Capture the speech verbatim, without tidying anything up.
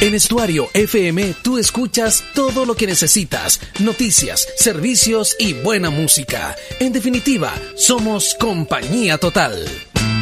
En Estuario F M tú escuchas todo lo que necesitas, noticias, servicios y buena música. En definitiva, somos Compañía Total.